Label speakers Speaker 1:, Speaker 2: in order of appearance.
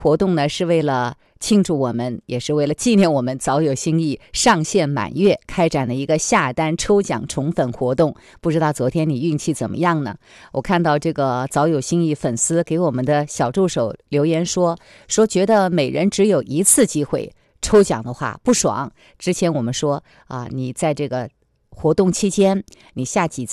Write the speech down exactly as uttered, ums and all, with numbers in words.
Speaker 1: 活动呢是为了庆祝我们，也是为了纪念我们早有新意上线满月，开展了一个下单抽奖宠粉活动。不知道昨天你运气怎么样呢？我看到这个早有新意粉丝给我们的小助手留言说，说觉得每人只有一次机会抽奖的话不爽。之前我们说啊，你在这个活动期间你下几次